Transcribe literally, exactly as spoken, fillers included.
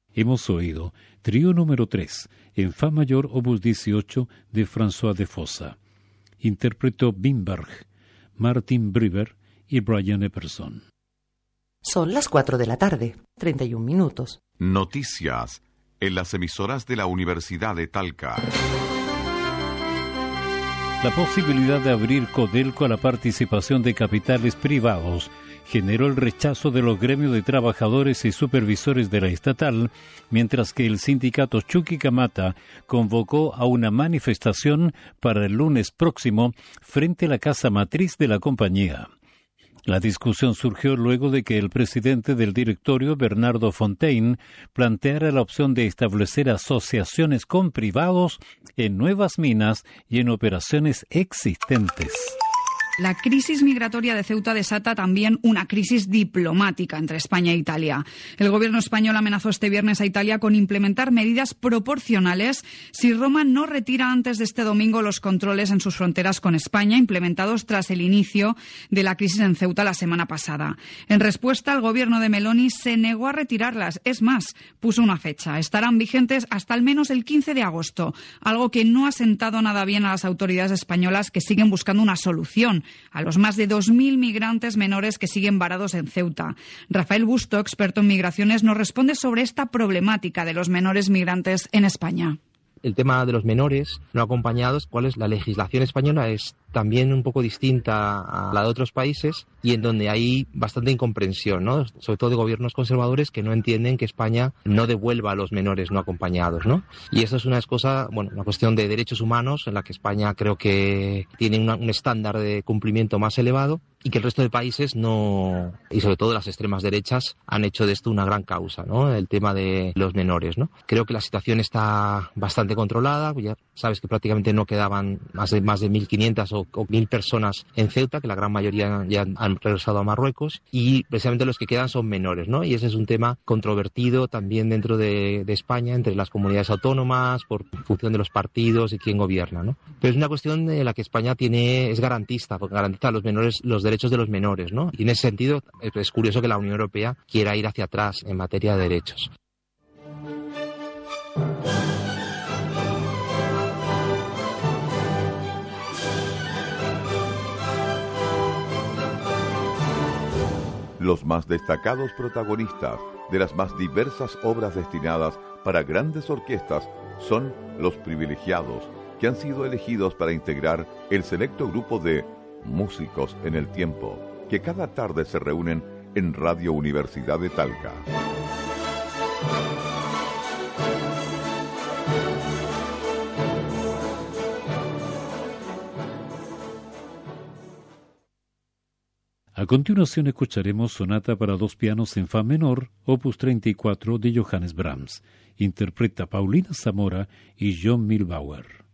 Hemos oído Trío número tres, en Fa mayor opus dieciocho de François de Fossa. Interpretó Wimberg, Martin Breuer y Brian Epperson. Son las cuatro de la tarde, treinta y un minutos. Noticias en las emisoras de la Universidad de Talca. La posibilidad de abrir Codelco a la participación de capitales privados generó el rechazo de los gremios de trabajadores y supervisores de la estatal, mientras que el sindicato Chuquicamata convocó a una manifestación para el lunes próximo frente a la casa matriz de la compañía. La discusión surgió luego de que el presidente del directorio, Bernardo Fontaine, planteara la opción de establecer asociaciones con privados en nuevas minas y en operaciones existentes. La crisis migratoria de Ceuta desata también una crisis diplomática entre España e Italia. El gobierno español amenazó este viernes a Italia con implementar medidas proporcionales si Roma no retira antes de este domingo los controles en sus fronteras con España, implementados tras el inicio de la crisis en Ceuta la semana pasada. En respuesta, el gobierno de Meloni se negó a retirarlas. Es más, puso una fecha. Estarán vigentes hasta al menos el quince de agosto, algo que no ha sentado nada bien a las autoridades españolas, que siguen buscando una solución a los más de dos mil migrantes menores que siguen varados en Ceuta. Rafael Busto, experto en migraciones, nos responde sobre esta problemática de los menores migrantes en España. El tema de los menores no acompañados, cuál es la legislación española, es también un poco distinta a la de otros países y en donde hay bastante incomprensión, ¿no? Sobre todo de gobiernos conservadores que no entienden que España no devuelva a los menores no acompañados, ¿no? Y eso es una cosa, bueno, una cuestión de derechos humanos en la que España creo que tiene una, un estándar de cumplimiento más elevado y que el resto de países no, y sobre todo las extremas derechas, han hecho de esto una gran causa, ¿no? El tema de los menores, ¿no? Creo que la situación está bastante controlada, ya sabes que prácticamente no quedaban más de, más de mil quinientas o, o mil personas en Ceuta, que la gran mayoría ya han regresado a Marruecos, y precisamente los que quedan son menores, ¿no? Y ese es un tema controvertido también dentro de, de España, entre las comunidades autónomas, por función de los partidos y quién gobierna, ¿no? Pero es una cuestión de la que España tiene, es garantista, porque garantiza a los menores los derechos de los menores, ¿no? Y en ese sentido es curioso que la Unión Europea quiera ir hacia atrás en materia de derechos. Los más destacados protagonistas de las más diversas obras destinadas para grandes orquestas son los privilegiados, que han sido elegidos para integrar el selecto grupo de Músicos en el Tiempo, que cada tarde se reúnen en Radio Universidad de Talca. A continuación escucharemos Sonata para dos pianos en Fa menor, opus treinta y cuatro de Johannes Brahms. Interpreta Paulina Zamora y John Milbauer.